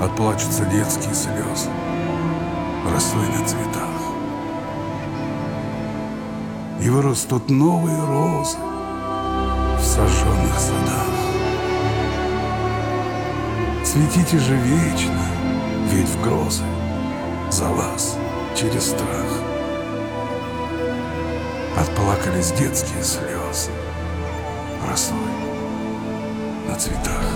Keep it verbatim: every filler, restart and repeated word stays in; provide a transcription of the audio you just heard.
Отплачутся детские слезы, росли на цветах. И вырастут новые розы в сожженных садах. Цветите же вечно, ведь в грозы за вас через страх отплакались детские слезы росой на цветах.